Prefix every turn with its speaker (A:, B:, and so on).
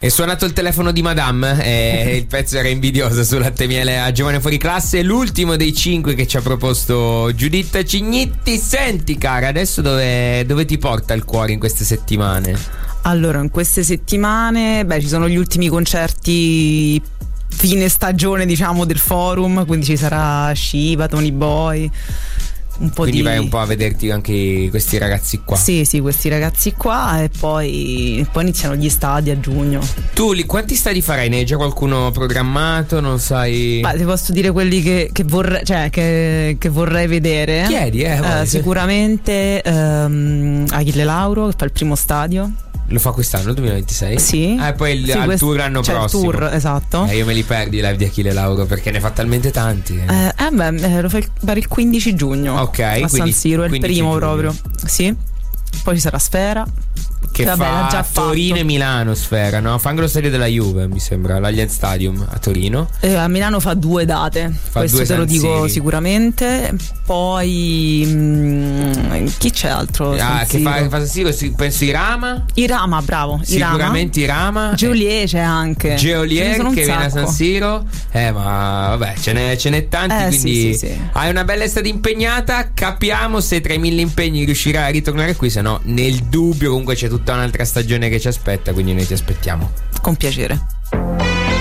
A: È suonato il telefono di Madame e il pezzo era invidioso su Latte e Miele a Giovane Fuori Classe, l'ultimo dei 5 che ci ha proposto Giuditta Cignitti. Senti cara, adesso dove ti porta il cuore in queste settimane?
B: Allora, in queste settimane ci sono gli ultimi concerti fine stagione, diciamo, del Forum, quindi ci sarà Shiva, Tony Boy, un po'
A: quindi vai un po' a vederti anche questi ragazzi qua.
B: Sì, questi ragazzi qua, e poi iniziano gli stadi a giugno.
A: Tu quanti stadi farai? Ne hai già qualcuno programmato? Non sai?
B: Ti posso dire quelli che vorrei, che vorrei vedere.
A: Chiedi,
B: sicuramente Achille Lauro, che fa il primo stadio.
A: Lo fa quest'anno, il 2026?
B: Sì.
A: E poi al tour l'anno prossimo.
B: Il tour, esatto.
A: Io me li perdi i live di Achille Lauro perché ne fa talmente tanti.
B: Lo fa il 15 giugno.
A: Ok.
B: A San Siro, è il primo giugno. Proprio. Sì. Poi ci sarà Sfera.
A: Che fa
B: già
A: Torino e Milano Sfera, no? Fa anche lo stadio della Juve, mi sembra, l'Allianz Stadium a Torino.
B: A Milano fa 2 date, questo te lo dico sicuramente. Poi chi c'è altro?
A: Che fa San Siro, penso Irama.
B: Irama, bravo.
A: Sicuramente Irama.
B: Geolier c'è anche.
A: Geolier che viene a San Siro. Ma vabbè, ce n'è tanti, quindi
B: sì.
A: Hai una bella estate impegnata. Capiamo se tra i 1000 impegni riuscirai a ritornare qui, se no nel dubbio comunque c'è tutta un'altra stagione che ci aspetta, quindi noi ti aspettiamo.
B: Con piacere.